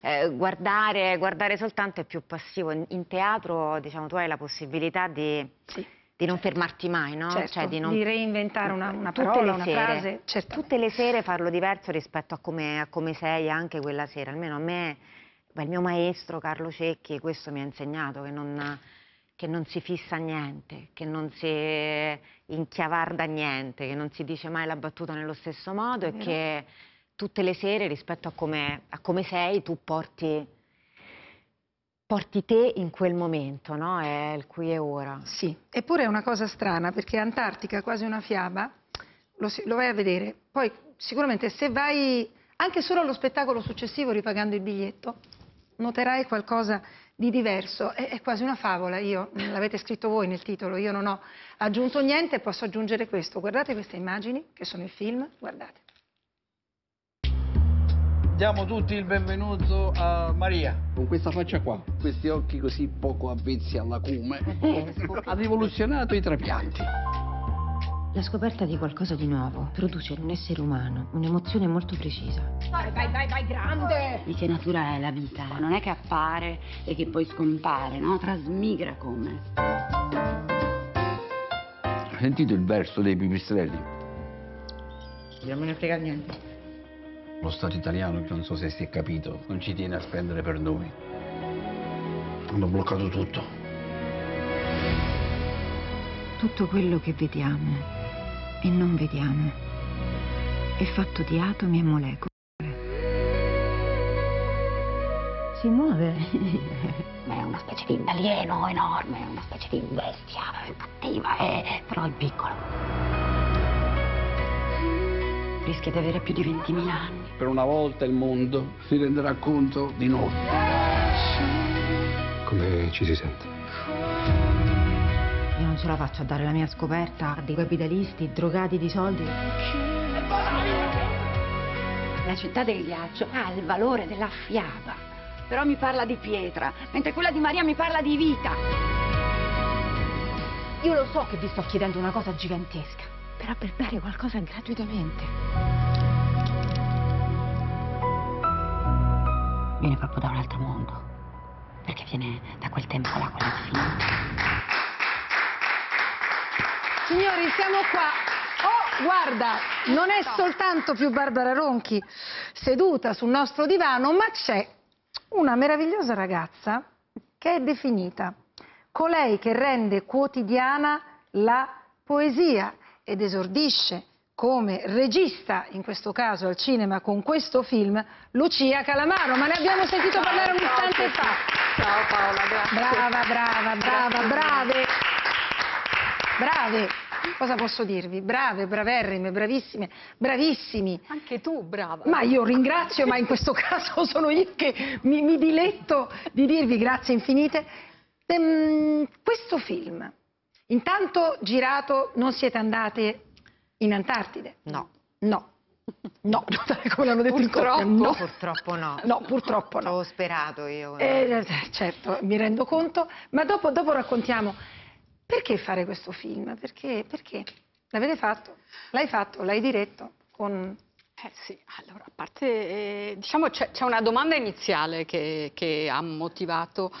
guardare soltanto è più passivo. In teatro, diciamo, tu hai la possibilità di non fermarti mai, no? Certo, Cioè, di reinventare una parola, una frase. Tutte le sere farlo diverso rispetto a come sei anche quella sera. Almeno a me, il mio maestro Carlo Cecchi questo mi ha insegnato, che non si fissa niente, che non si inchiavarda niente, che non si dice mai la battuta nello stesso modo e che tutte le sere rispetto a come sei tu porti te in quel momento, no? È il qui e ora. Sì, eppure è una cosa strana perché Antartica, quasi una fiaba, lo vai a vedere. Poi sicuramente se vai anche solo allo spettacolo successivo ripagando il biglietto, noterai qualcosa di diverso. È quasi una favola, l'avete scritto voi nel titolo, io non ho aggiunto niente, posso aggiungere questo. Guardate queste immagini, che sono il film, guardate. Diamo tutti il benvenuto a Maria. Con questa faccia qua, questi occhi così poco avvezzi all'acume, ha rivoluzionato i trapianti. La scoperta di qualcosa di nuovo produce in un essere umano un'emozione molto precisa. Vai, grande! Di che natura è la vita? Non è che appare e che poi scompare, no? Trasmigra come. Hai sentito il verso dei Pipistrelli? Non me ne frega niente. Lo Stato italiano, che non so se si è capito, non ci tiene a spendere per noi. Hanno bloccato tutto. Tutto quello che vediamo e non vediamo è fatto di atomi e molecole. Si muove. Ma è una specie di alieno enorme, è una specie di bestia cattiva, però è piccolo. Rischia di avere più di 20.000 anni. Per una volta il mondo si renderà conto di noi. Come ci si sente? Io non ce la faccio a dare la mia scoperta a dei capitalisti drogati di soldi. La città del ghiaccio ha il valore della fiaba, però mi parla di pietra, mentre quella di Maria mi parla di vita. Io lo so che vi sto chiedendo una cosa gigantesca, però per dare qualcosa gratuitamente. Viene proprio da un altro mondo, perché viene da quel tempo là, quella fine. Signori, siamo qua. Oh, guarda, non è soltanto più Barbara Ronchi seduta sul nostro divano, ma c'è una meravigliosa ragazza che è definita colei che rende quotidiana la poesia ed esordisce come regista, in questo caso al cinema, con questo film, Lucia Calamaro. Ma ne abbiamo sentito parlare un istante fa. Ciao Paola, grazie. Brave. Cosa posso dirvi? Brave, braverrime, bravissime, bravissimi. Anche tu, brava. Ma io ringrazio, ma in questo caso sono io che mi diletto di dirvi grazie infinite. Questo film, intanto girato, non siete andate in Antartide? No. No, come l'hanno detto purtroppo, no. Purtroppo no. No, purtroppo no. Avevo sperato io. Certo, mi rendo conto, ma dopo raccontiamo. Perché fare questo film? Perché? L'avete fatto? L'hai fatto? L'hai diretto? Sì, allora, a parte, diciamo, c'è una domanda iniziale che ha motivato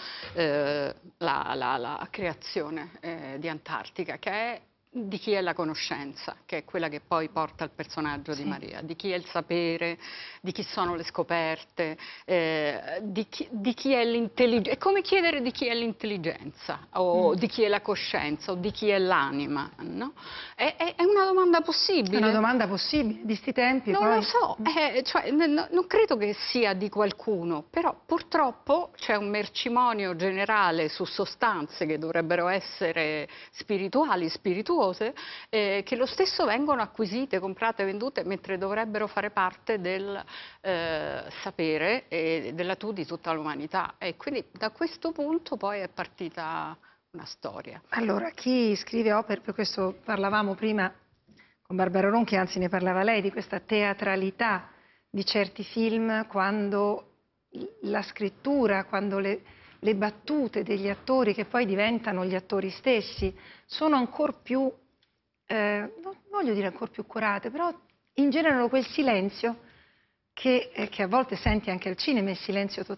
la creazione di Antartica, che è di chi è la conoscenza, che è quella che poi porta al personaggio di Maria, di chi è il sapere, di chi sono le scoperte, di chi è l'intelligenza. È come chiedere di chi è l'intelligenza, o di chi è la coscienza, o di chi è l'anima, no? È una domanda possibile. È una domanda possibile, di sti tempi. Non lo so, cioè, non credo che sia di qualcuno, però purtroppo c'è un mercimonio generale su sostanze che dovrebbero essere spirituali, spirituose, che lo stesso vengono acquisite, comprate, vendute, mentre dovrebbero fare parte del sapere e della tu di tutta l'umanità. E quindi da questo punto poi è partita una storia. Allora, chi scrive opere, per questo parlavamo prima con Barbara Ronchi, anzi ne parlava lei, di questa teatralità di certi film, quando la scrittura, quando le battute degli attori, che poi diventano gli attori stessi, sono ancora più, non voglio dire ancora più curate, però ingenerano quel silenzio che a volte senti anche al cinema, il silenzio